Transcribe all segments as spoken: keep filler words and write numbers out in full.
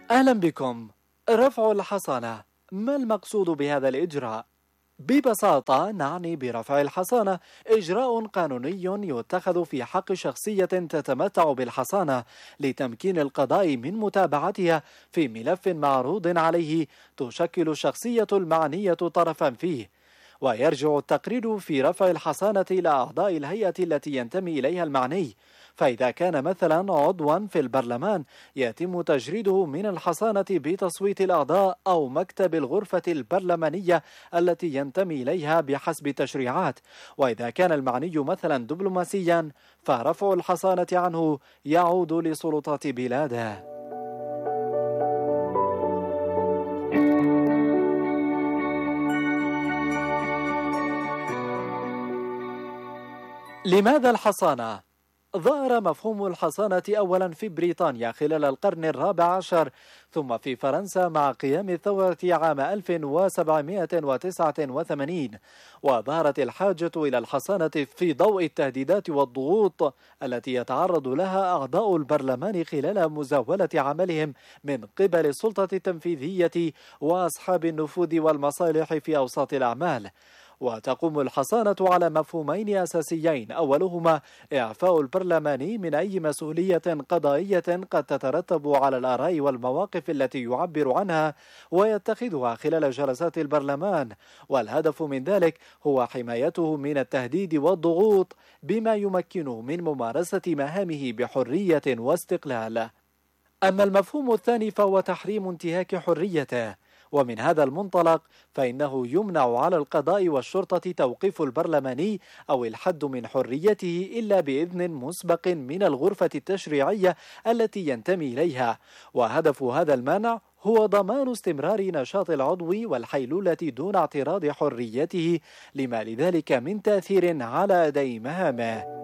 أهلا بكم. رفع الحصانة، ما المقصود بهذا الإجراء؟ ببساطة نعني برفع الحصانة إجراء قانوني يتخذ في حق شخصية تتمتع بالحصانة لتمكين القضاء من متابعتها في ملف معروض عليه تشكل الشخصية المعنية طرفا فيه. ويرجع التقرير في رفع الحصانة إلى أعضاء الهيئة التي ينتمي إليها المعني، فإذا كان مثلا عضوا في البرلمان يتم تجريده من الحصانة بتصويت الأعضاء أو مكتب الغرفة البرلمانية التي ينتمي إليها بحسب التشريعات. وإذا كان المعني مثلا دبلوماسيا فرفع الحصانة عنه يعود لسلطات بلاده. لماذا الحصانة؟ ظهر مفهوم الحصانة أولا في بريطانيا خلال القرن الرابع عشر، ثم في فرنسا مع قيام الثورة عام ألف وسبعمائة وتسعة وثمانين، وظهرت الحاجة إلى الحصانة في ضوء التهديدات والضغوط التي يتعرض لها أعضاء البرلمان خلال مزاولة عملهم من قبل السلطة التنفيذية وأصحاب النفوذ والمصالح في أوساط الأعمال. وتقوم الحصانة على مفهومين أساسيين، أولهما إعفاء البرلماني من أي مسؤولية قضائية قد تترتب على الآراء والمواقف التي يعبر عنها ويتخذها خلال جلسات البرلمان، والهدف من ذلك هو حمايته من التهديد والضغوط بما يمكنه من ممارسة مهامه بحرية واستقلال. أما المفهوم الثاني فهو تحريم انتهاك حريته، ومن هذا المنطلق فإنه يمنع على القضاء والشرطة توقيف البرلماني أو الحد من حريته إلا بإذن مسبق من الغرفة التشريعية التي ينتمي إليها، وهدف هذا المنع هو ضمان استمرار نشاط العضو والحيلولة دون اعتراض حريته لما لذلك من تأثير على أداء مهامه.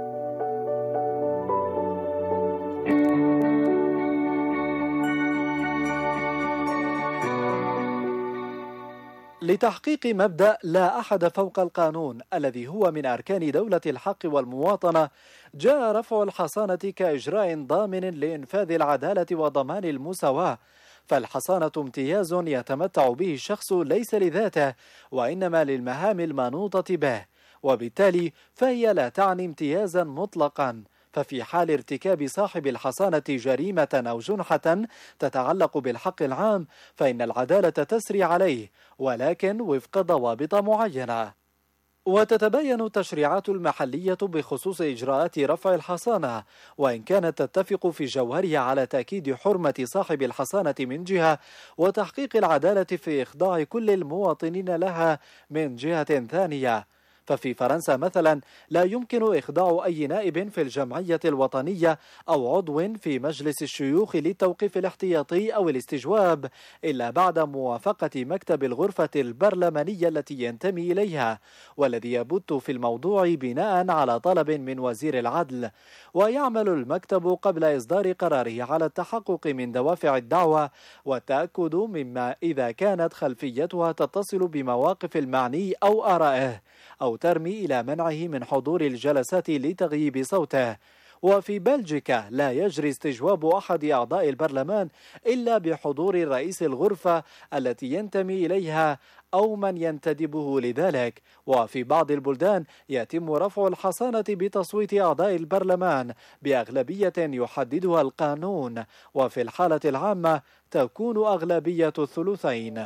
لتحقيق مبدأ لا أحد فوق القانون الذي هو من أركان دولة الحق والمواطنة، جاء رفع الحصانة كإجراء ضامن لإنفاذ العدالة وضمان المساواة. فالحصانة امتياز يتمتع به الشخص ليس لذاته وإنما للمهام المنوطة به، وبالتالي فهي لا تعني امتيازا مطلقا. ففي حال ارتكاب صاحب الحصانة جريمة أو جنحة تتعلق بالحق العام فإن العدالة تسري عليه، ولكن وفق ضوابط معينة. وتتبين التشريعات المحلية بخصوص إجراءات رفع الحصانة، وإن كانت تتفق في جوهرها على تأكيد حرمة صاحب الحصانة من جهة وتحقيق العدالة في إخضاع كل المواطنين لها من جهة ثانية. ففي فرنسا مثلا لا يمكن إخضاع أي نائب في الجمعية الوطنية أو عضو في مجلس الشيوخ للتوقيف الاحتياطي أو الاستجواب إلا بعد موافقة مكتب الغرفة البرلمانية التي ينتمي إليها، والذي يبت في الموضوع بناء على طلب من وزير العدل. ويعمل المكتب قبل إصدار قراره على التحقق من دوافع الدعوة والتأكد مما إذا كانت خلفيتها تتصل بمواقف المعني أو آرائه، أو ترمي إلى منعه من حضور الجلسات لتغييب صوته. وفي بلجيكا لا يجري استجواب أحد أعضاء البرلمان إلا بحضور رئيس الغرفة التي ينتمي إليها أو من ينتدبه لذلك. وفي بعض البلدان يتم رفع الحصانة بتصويت أعضاء البرلمان بأغلبية يحددها القانون، وفي الحالة العامة تكون أغلبية الثلثين.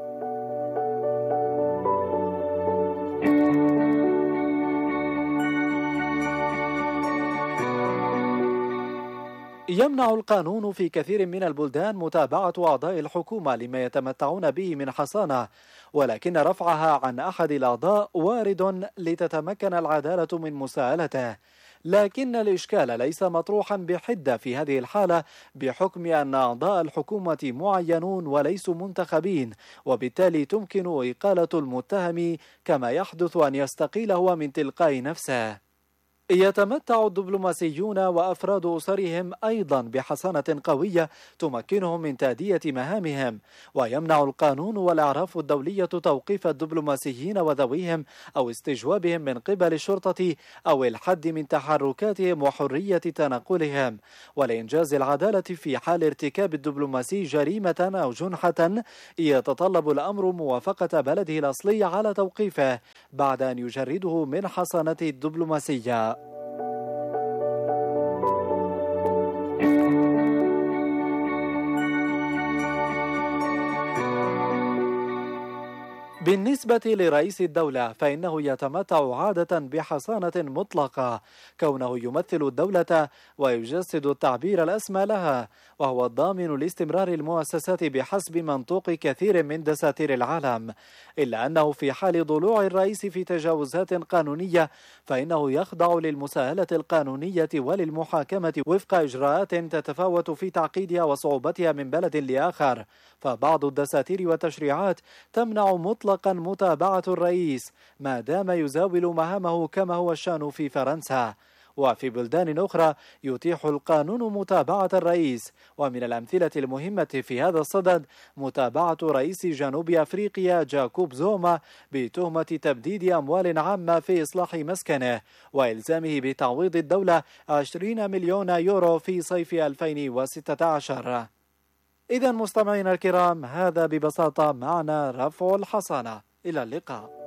يمنع القانون في كثير من البلدان متابعة أعضاء الحكومة لما يتمتعون به من حصانة، ولكن رفعها عن أحد الأعضاء وارد لتتمكن العدالة من مساءلته. لكن الإشكال ليس مطروحا بحدة في هذه الحالة بحكم أن أعضاء الحكومة معينون وليسوا منتخبين، وبالتالي تمكن إقالة المتهم كما يحدث أن يستقيل هو من تلقاء نفسه. يتمتع الدبلوماسيون وأفراد أسرهم أيضا بحصانة قوية تمكنهم من تأدية مهامهم، ويمنع القانون والإعراف الدولية توقيف الدبلوماسيين وذويهم أو استجوابهم من قبل الشرطة أو الحد من تحركاتهم وحرية تنقلهم. ولإنجاز العدالة في حال ارتكاب الدبلوماسي جريمة أو جنحة يتطلب الأمر موافقة بلده الأصلي على توقيفه بعد أن يجرده من حصانته الدبلوماسية. بالنسبة لرئيس الدولة فإنه يتمتع عادة بحصانة مطلقة، كونه يمثل الدولة ويجسد التعبير الأسمى لها، وهو الضامن لاستمرار المؤسسات بحسب منطوق كثير من دساتير العالم. إلا أنه في حال ضلوع الرئيس في تجاوزات قانونية فإنه يخضع للمساءلة القانونية وللمحاكمة وفق إجراءات تتفاوت في تعقيدها وصعوبتها من بلد لآخر، فبعض الدساتير والتشريعات تمنع مطلقا متابعة الرئيس ما دام يزاول مهامه كما هو الشأن في فرنسا. وفي بلدان أخرى يتيح القانون متابعة الرئيس، ومن الأمثلة المهمة في هذا الصدد متابعة رئيس جنوب أفريقيا جاكوب زوما بتهمة تبديد أموال عامة في إصلاح مسكنه وإلزامه بتعويض الدولة عشرين مليون يورو في صيف ألفين وستة عشر. إذا مستمعينا الكرام، هذا ببساطة معنى رفع الحصانة. إلى اللقاء.